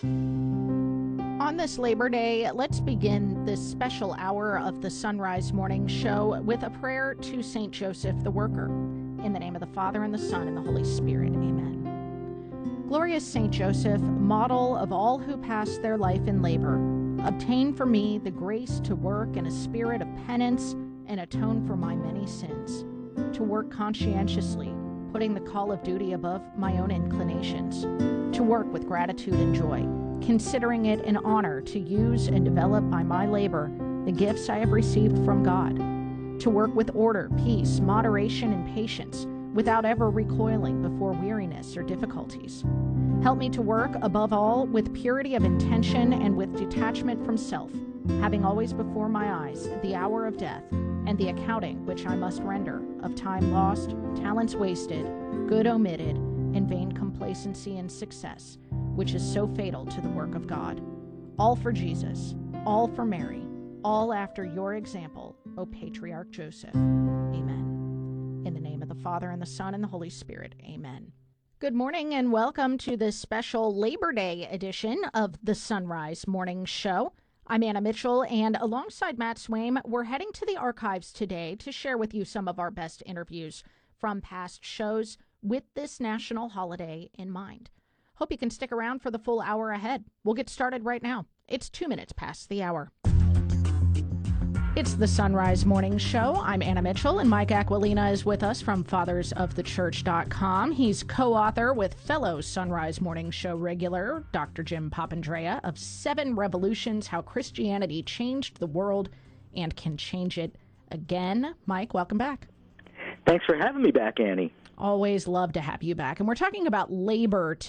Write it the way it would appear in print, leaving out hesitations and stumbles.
On this Labor Day, let's begin this special hour of the Sunrise Morning Show with a prayer to St. Joseph the Worker. In the name of the Father, and the Son, and the Holy Spirit. Amen. Glorious St. Joseph, model of all who pass their life in labor, obtain for me the grace to work in a spirit of penance and atone for my many sins, to work conscientiously, putting the call of duty above my own inclinations, to work with gratitude and joy, considering it an honor to use and develop by my labor the gifts I have received from God, to work with order, peace, moderation, and patience, without ever recoiling before weariness or difficulties. Help me to work, above all, with purity of intention and with detachment from self, having always before my eyes the hour of death and the accounting which I must render of time lost, talents wasted, good omitted, and vain complacency and success, which is so fatal to the work of God. All for Jesus, all for Mary, all after your example, O Patriarch Joseph. Amen. In the name of the Father, and the Son, and the Holy Spirit. Amen. Good morning, and welcome to this special Labor Day edition of the Sunrise Morning Show. I'm Anna Mitchell, and alongside Matt Swaim, we're heading to the archives today to share with you some of our best interviews from past shows with this national holiday in mind. Hope you can stick around for the full hour ahead. We'll get started right now. It's 2 minutes past the hour. It's the Sunrise Morning Show. I'm Anna Mitchell, and Mike Aquilina is with us from fathersofthechurch.com. He's co-author with fellow Sunrise Morning Show regular, Dr. Jim Papandrea, of 7 Revolutions, How Christianity Changed the World and Can Change It Again. Mike, welcome back. Thanks for having me back, Annie. Always love to have you back. And we're talking about labor